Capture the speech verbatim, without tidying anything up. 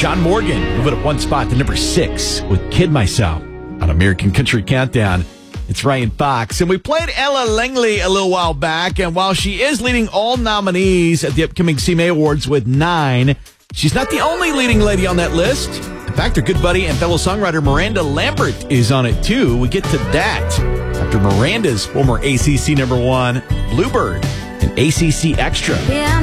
John Morgan moving up one spot to number six with Kid Myself on American Country Countdown. It's Ryan Fox, and we played Ella Langley a little while back, and while she is leading all nominees at the upcoming C M A Awards with nine, she's not the only leading lady on that list. In fact, her good buddy and fellow songwriter Miranda Lambert is on it too. We get to that after Miranda's former A C C number one, Bluebird, and A C C Extra. Yeah.